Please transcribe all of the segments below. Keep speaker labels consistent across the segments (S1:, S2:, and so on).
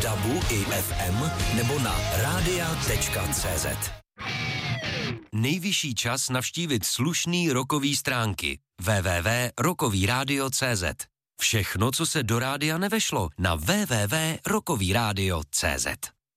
S1: DABu i FM nebo na radia.cz. Nejvyšší čas navštívit slušný rockový stránky www.rockovyradio.cz. Všechno, co se do rádia nevešlo, na www.rockovyradio.cz.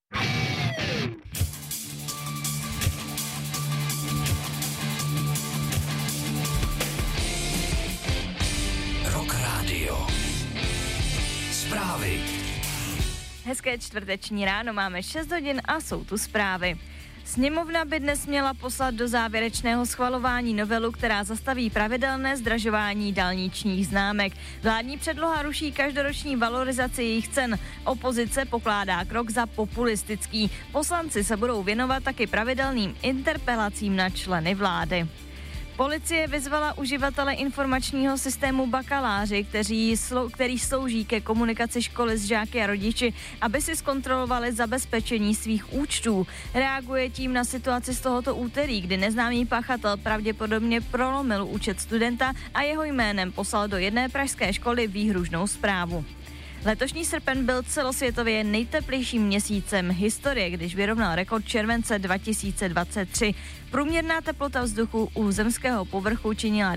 S1: Rock Radio. Zprávy.
S2: Hezké čtvrteční ráno, máme 6 hodin a jsou tu zprávy. Sněmovna by dnes měla poslat do závěrečného schvalování novelu, která zastaví pravidelné zdražování dálničních známek. Vládní předloha ruší každoroční valorizaci jejich cen. Opozice pokládá krok za populistický. Poslanci se budou věnovat taky pravidelným interpelacím na členy vlády. Policie vyzvala uživatele informačního systému Bakaláři, který slouží ke komunikaci školy s žáky a rodiči, aby si zkontrolovali zabezpečení svých účtů. Reaguje tím na situaci z tohoto úterý, kdy neznámý pachatel pravděpodobně prolomil účet studenta a jeho jménem poslal do jedné pražské školy výhružnou zprávu. Letošní srpen byl celosvětově nejteplejším měsícem historie, když vyrovnal rekord července 2023. Průměrná teplota vzduchu u zemského povrchu činila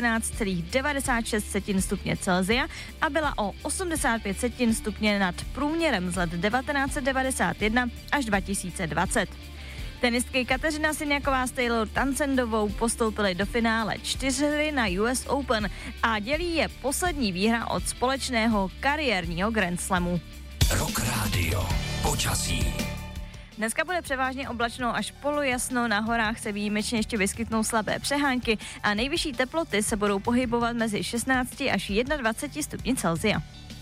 S2: 19,96 stupně Celsia a byla o 85 stupně nad průměrem z let 1991 až 2020. Tenistky Kateřina Siniaková s Taylor Townsendovou postoupily do finále 4 na US Open a dělí je poslední výhra od společného kariérního Grand Slamu.
S1: Rock Radio. Počasí.
S2: Dneska bude převážně oblačno až polojasno, na horách se výjimečně ještě vyskytnou slabé přehánky a nejvyšší teploty se budou pohybovat mezi 16 až 21 stupni Celsia.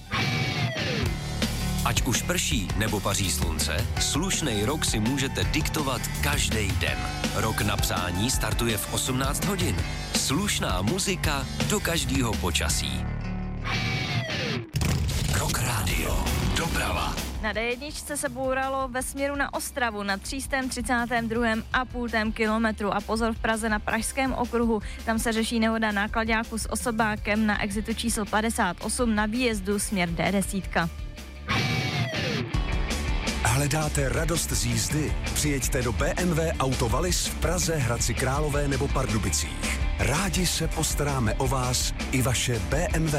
S1: Ať už prší nebo paří slunce, slušnej rok si můžete diktovat každý den. Rok na přání startuje v 18 hodin. Slušná muzika do každého počasí. Rock Radio. Doprava.
S2: Na D1 se bouralo ve směru na Ostravu na 332,5 kilometru a pozor v Praze na Pražském okruhu. Tam se řeší nehoda náklaďáku s osobákem na exitu číslo 58 na výjezdu směr D10.
S3: Hledáte radost z jízdy? Přijeďte do BMW Auto Wallis v Praze, Hradci Králové nebo Pardubicích. Rádi se postaráme o vás i vaše BMW.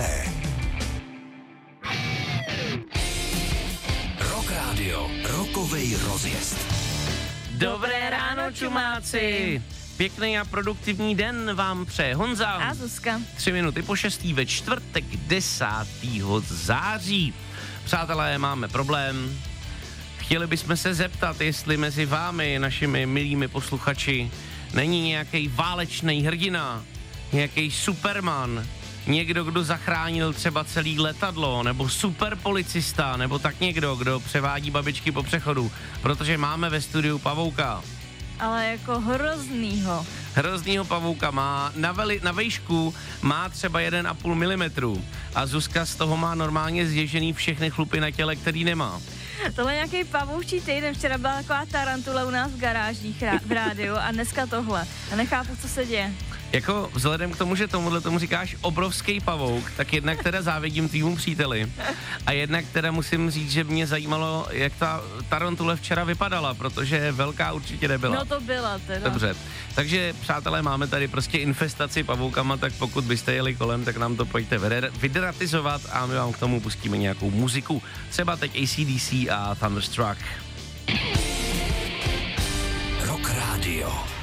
S1: Rock Radio. Rockovej rozjezd.
S4: Dobré ráno, čumáci! Pěkný a produktivní den vám přeje Honza
S2: A Zuzka.
S4: 3 minuty po 6. ve čtvrtek 10. září. Přátelé, máme problém. Chtěli bychom se zeptat, jestli mezi vámi, našimi milými posluchači, není nějaký válečný hrdina, nějaký superman, někdo, kdo zachránil třeba celý letadlo, nebo superpolicista, nebo tak někdo, kdo převádí babičky po přechodu, protože máme ve studiu pavouka.
S2: Ale jako hroznýho
S4: pavouka má na vejšku má třeba 1,5 mm a Zuzka z toho má normálně zježený všechny chlupy na těle, který nemá.
S2: Tohle je nějaký pavoučí týden, včera byla taková tarantula u nás v garážích v rádiu a dneska tohle. A nechápu, co se děje.
S4: Jako vzhledem k tomu, že tomu říkáš obrovský pavouk, tak jednak teda závidím tvýmu příteli a jednak teda musím říct, že mě zajímalo, jak ta tarantule včera vypadala, protože velká určitě nebyla.
S2: No to byla teda.
S4: Dobře, takže přátelé, máme tady prostě infestaci pavoukama, tak pokud byste jeli kolem, tak nám to pojďte vydratizovat a my vám k tomu pustíme nějakou muziku. Třeba teď AC/DC a Thunderstruck.
S1: Rock Radio.